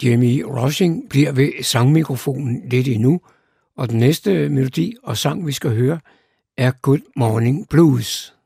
Jimmy Rushing bliver ved sangmikrofonen lidt endnu, og den næste melodi og sang, vi skal høre, er Good Morning Blues.